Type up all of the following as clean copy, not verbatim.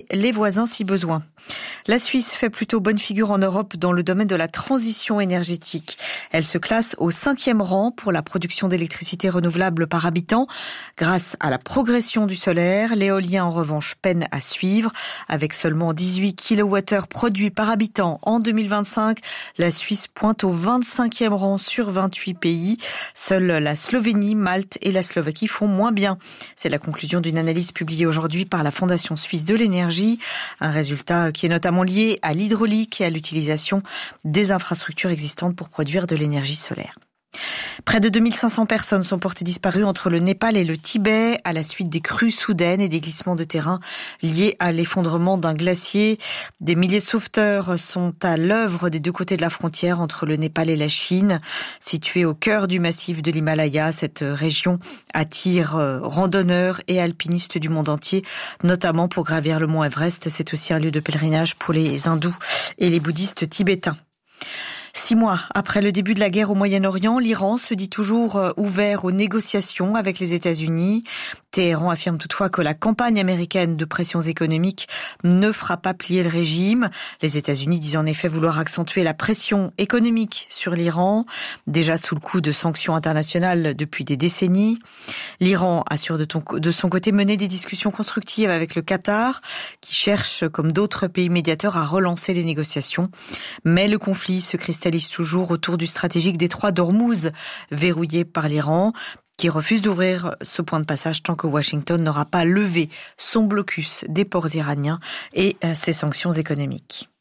les voisins si besoin. La Suisse fait plutôt bonne figure en Europe dans le domaine de la transition énergétique. Elle se classe au 5e rang pour la production d'électricité renouvelable par habitant grâce à la progression du solaire. L'éolien, en revanche, peine à suivre. Avec seulement 18 kWh produits par habitant en 2025, la Suisse pointe au 25e rang sur 28 pays. Seules la Slovénie, Malte et la Slovaquie font moins bien. C'est la conclusion d'une analyse publiée aujourd'hui par la Fondation suisse de l'énergie. Un résultat qui est notamment lié à l'hydraulique et à l'utilisation des infrastructures existantes pour produire de l'énergie solaire. Près de 2500 personnes sont portées disparues entre le Népal et le Tibet à la suite des crues soudaines et des glissements de terrain liés à l'effondrement d'un glacier. Des milliers de sauveteurs sont à l'œuvre des deux côtés de la frontière entre le Népal et la Chine. Située au cœur du massif de l'Himalaya, cette région attire randonneurs et alpinistes du monde entier, notamment pour gravir le mont Everest. C'est aussi un lieu de pèlerinage pour les hindous et les bouddhistes tibétains. 6 mois après le début de la guerre au Moyen-Orient, l'Iran se dit toujours ouvert aux négociations avec les États-Unis. Téhéran affirme toutefois que la campagne américaine de pressions économiques ne fera pas plier le régime. Les États-Unis disent en effet vouloir accentuer la pression économique sur l'Iran, déjà sous le coup de sanctions internationales depuis des décennies. L'Iran assure de son côté mener des discussions constructives avec le Qatar, qui cherche, comme d'autres pays médiateurs, à relancer les négociations. Mais le conflit se cristallise toujours autour du stratégique détroit d'Ormuz, verrouillé par l'Iran, qui refuse d'ouvrir ce point de passage tant que Washington n'aura pas levé son blocus des ports iraniens et ses sanctions économiques.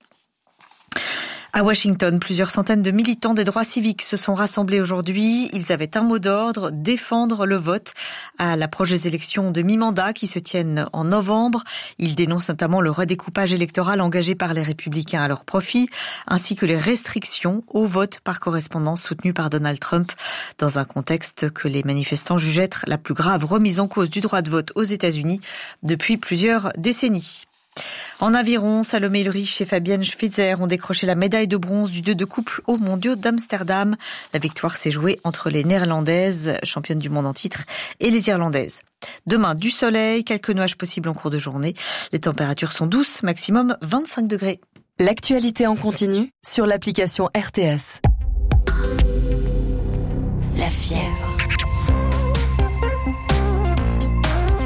À Washington, plusieurs centaines de militants des droits civiques se sont rassemblés aujourd'hui. Ils avaient un mot d'ordre, défendre le vote à l'approche des élections de mi-mandat qui se tiennent en novembre. Ils dénoncent notamment le redécoupage électoral engagé par les républicains à leur profit, ainsi que les restrictions au vote par correspondance soutenues par Donald Trump, dans un contexte que les manifestants jugent être la plus grave remise en cause du droit de vote aux États-Unis depuis plusieurs décennies. En aviron, Salomé Ulrich et Fabienne Schwitzer ont décroché la médaille de bronze du 2 de couple aux mondiaux d'Amsterdam. La victoire s'est jouée entre les Néerlandaises, championnes du monde en titre, et les Irlandaises. Demain, du soleil, quelques nuages possibles en cours de journée. Les températures sont douces, maximum 25 degrés. L'actualité en continu sur l'application RTS. La fièvre.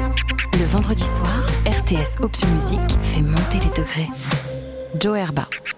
Le vendredi soir, RTS Option Musique fait monter les degrés. Joe Herba.